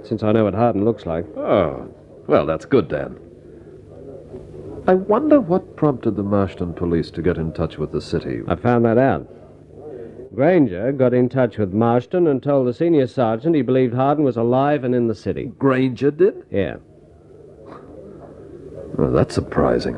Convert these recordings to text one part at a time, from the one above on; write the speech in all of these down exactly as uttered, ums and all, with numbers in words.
since I know what Harden looks like. Oh, well, that's good, Dan. I wonder what prompted the Marston police to get in touch with the city. I found that out. Granger got in touch with Marston and told the senior sergeant he believed Harden was alive and in the city. Granger did? Yeah. Well, that's surprising.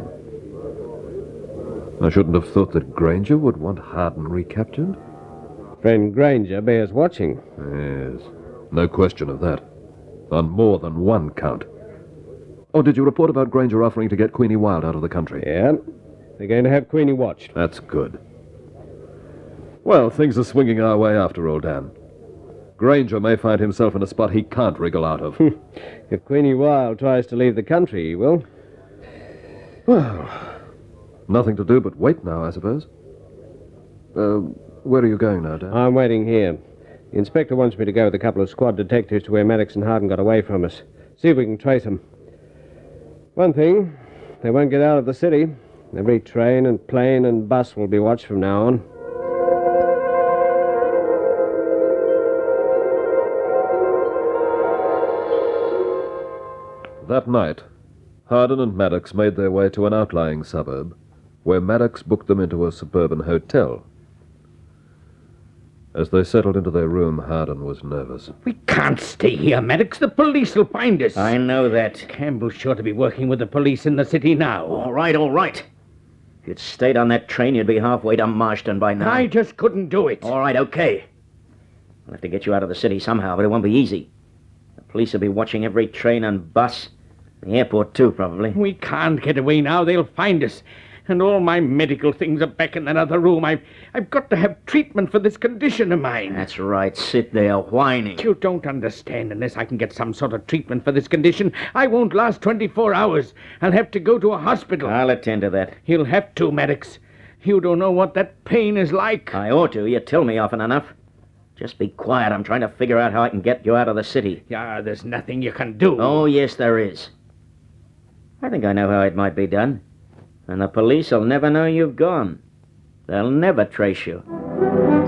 I shouldn't have thought that Granger would want Harden recaptured. Friend Granger bears watching. Yes, no question of that. On more than one count. Oh, did you report about Granger offering to get Queenie Wild out of the country? Yeah. They're going to have Queenie watched. That's good. Well, things are swinging our way after all, Dan. Granger may find himself in a spot he can't wriggle out of. If Queenie Wild tries to leave the country, he will. Well, nothing to do but wait now, I suppose. Uh, where are you going now, Dan? I'm waiting here. The inspector wants me to go with a couple of squad detectives to where Maddox and Harden got away from us. See if we can trace them. One thing, they won't get out of the city. Every train and plane and bus will be watched from now on. That night, Harden and Maddox made their way to an outlying suburb, where Maddox booked them into a suburban hotel. As they settled into their room, Harden was nervous. We can't stay here, Maddox. The police will find us. I know that. Campbell's sure to be working with the police in the city now. All right, all right. If you'd stayed on that train, you'd be halfway to Marston by now. I just couldn't do it. All right, okay. We'll have to get you out of the city somehow, but it won't be easy. The police will be watching every train and bus. The airport, too, probably. We can't get away now. They'll find us. And all my medical things are back in that other room. I've, I've got to have treatment for this condition of mine. That's right. Sit there whining. You don't understand. Unless I can get some sort of treatment for this condition, I won't last twenty-four hours. I'll have to go to a hospital. I'll attend to that. You'll have to, Maddox. You don't know what that pain is like. I ought to. You tell me often enough. Just be quiet. I'm trying to figure out how I can get you out of the city. Yeah, there's nothing you can do. Oh, yes, there is. I think I know how it might be done. And the police will never know you've gone. They'll never trace you.